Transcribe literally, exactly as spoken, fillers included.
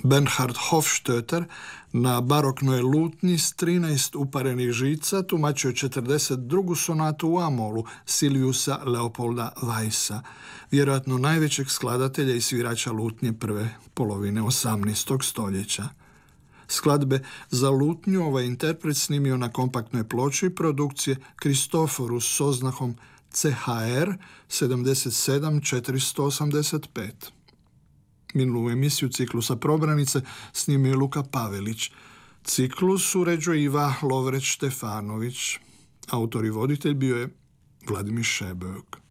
Bernhard Hofstötter na baroknoj lutnji s trinaest uparenih žica tumačio četrdeset drugu sonatu u amolu Silviusa Leopolda Weissa, vjerojatno najvećeg skladatelja i svirača lutnje prve polovine osamnaestog stoljeća. Skladbe za lutnju ovaj interpret snimio na kompaktnoj ploči produkcije Kristoforus s oznahom C H R sedamdeset sedam četiristo osamdeset pet. Minulu emisiju ciklusa Probranice snimio je Luka Pavelić. Ciklus uređuje Iva Lovreć Štefanović. Autor i voditelj bio je Vladimir Šebek.